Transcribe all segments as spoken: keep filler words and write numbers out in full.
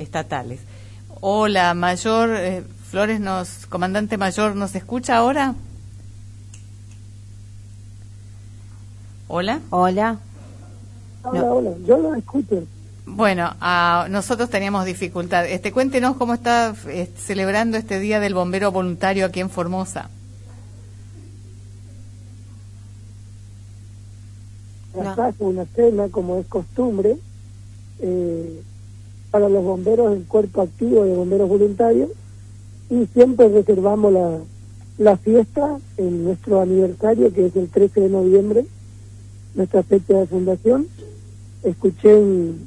estatales. Hola, Mayor eh, Flores, nos, comandante Mayor, ¿nos escucha ahora? Hola. Hola. Hola, no. hola, yo lo escucho. Bueno, uh, nosotros teníamos dificultad. Este, cuéntenos cómo está eh, celebrando este Día del Bombero Voluntario aquí en Formosa. Acá es una cena, como es costumbre, eh, para los bomberos del cuerpo activo de bomberos voluntarios, y siempre reservamos la, la fiesta en nuestro aniversario, que es el trece de noviembre, nuestra fecha de fundación. Escuché en...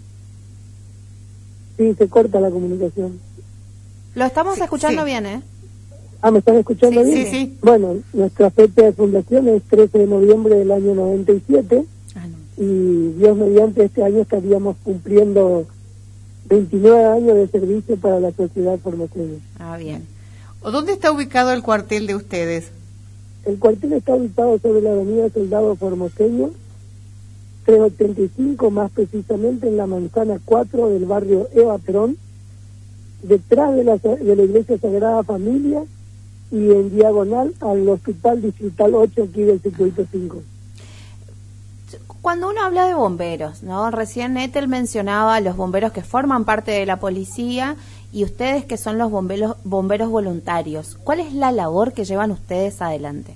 Sí, se corta la comunicación. Lo estamos sí, escuchando sí. bien, ¿eh? Ah, ¿me están escuchando sí, bien? Sí, sí. Bueno, nuestra fecha de fundación es trece de noviembre del año noventa y siete, ah, no. Y Dios mediante este año estaríamos cumpliendo veintinueve años de servicio para la sociedad formoseña. Ah, bien. ¿Dónde está ubicado el cuartel de ustedes? El cuartel está ubicado sobre la avenida Soldado Formoseño, trescientos ochenta y cinco, más precisamente en la manzana cuatro del barrio Eva Perón, detrás de la, de la Iglesia Sagrada Familia y en diagonal al Hospital Distrital ocho aquí del circuito cinco. Cuando uno habla de bomberos, ¿no? Recién Ethel mencionaba a los bomberos que forman parte de la policía y ustedes que son los bomberos, bomberos voluntarios. ¿Cuál es la labor que llevan ustedes adelante?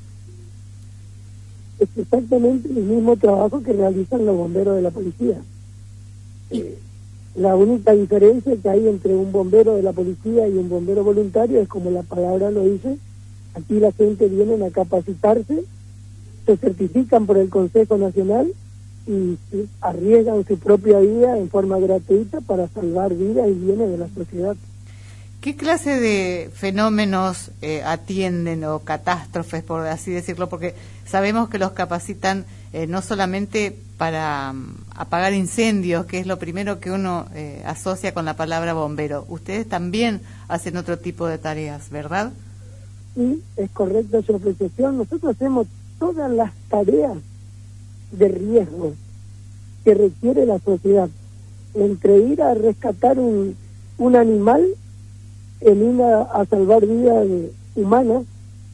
Es exactamente el mismo trabajo que realizan los bomberos de la policía. Eh, la única diferencia que hay entre un bombero de la policía y un bombero voluntario es, como la palabra lo dice, aquí la gente viene a capacitarse, se certifican por el Consejo Nacional y arriesgan su propia vida en forma gratuita para salvar vidas y bienes de la sociedad. ¿Qué clase de fenómenos eh, atienden o catástrofes, por así decirlo? Porque sabemos que los capacitan eh, no solamente para um, apagar incendios, que es lo primero que uno eh, asocia con la palabra bombero. Ustedes también hacen otro tipo de tareas, ¿verdad? Sí, es correcta su apreciación. Nosotros hacemos todas las tareas de riesgo que requiere la sociedad, entre ir a rescatar un, un animal, en ir a, a salvar vidas eh, humanas,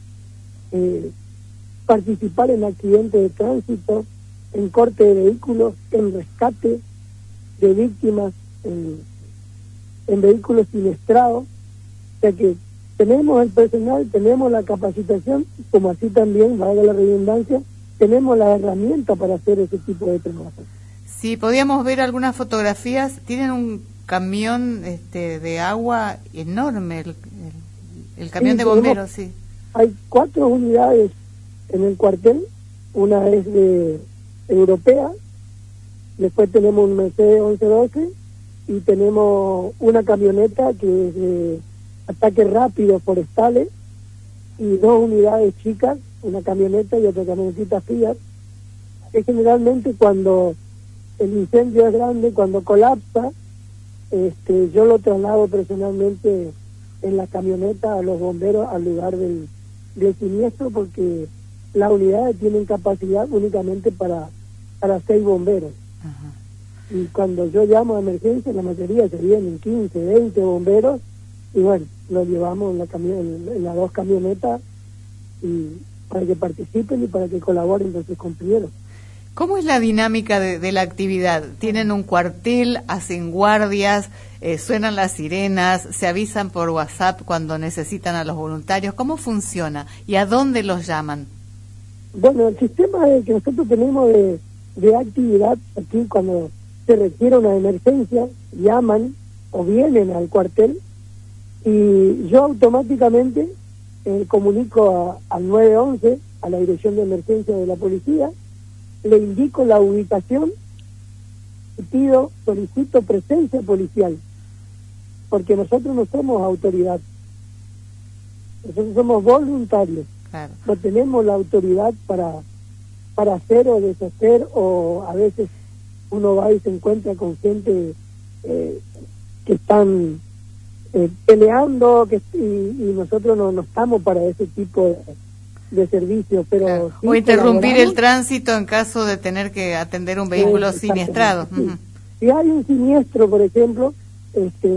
eh, participar en accidentes de tránsito, en corte de vehículos, en rescate de víctimas, en, en vehículos siniestrados. O sea que tenemos el personal, tenemos la capacitación, como así también, valga la redundancia, tenemos la herramienta para hacer ese tipo de trabajo. Sí, podíamos ver algunas fotografías. Tienen un camión este, de agua enorme, el, el, el camión sí, de bomberos, sí. Hay cuatro unidades en el cuartel, una es de europea, después tenemos un Mercedes once doce y tenemos una camioneta que es de ataque rápido forestales y dos unidades chicas, una camioneta y otra camionetita Fiat, que generalmente cuando el incendio es grande, cuando colapsa, este, yo lo traslado personalmente en la camioneta a los bomberos al lugar del, del siniestro, porque las unidades tienen capacidad únicamente para, para seis bomberos. Ajá. Y cuando yo llamo a emergencia, la mayoría se vienen quince, veinte bomberos, y bueno, los llevamos en, la cami- en, en las dos camionetas y para que participen y para que colaboren con sus compañeros. ¿Cómo es la dinámica de, de la actividad? ¿Tienen un cuartel, hacen guardias, eh, suenan las sirenas, se avisan por WhatsApp cuando necesitan a los voluntarios? ¿Cómo funciona? ¿Y a dónde los llaman? Bueno, el sistema que nosotros tenemos de, de actividad aquí, cuando se requiere una emergencia, llaman o vienen al cuartel y yo automáticamente eh, comunico a, al nueve once, a la dirección de emergencia de la policía, le indico la ubicación y pido, solicito presencia policial, porque nosotros no somos autoridad, nosotros somos voluntarios. Claro. No tenemos la autoridad para para hacer o deshacer, o a veces uno va y se encuentra con gente eh, que están eh, peleando, que y, y nosotros no, no estamos para ese tipo de, de servicio, pero claro. sí O interrumpir el tránsito en caso de tener que atender un vehículo eh, siniestrado. Sí. Uh-huh. Si hay un siniestro, por ejemplo, este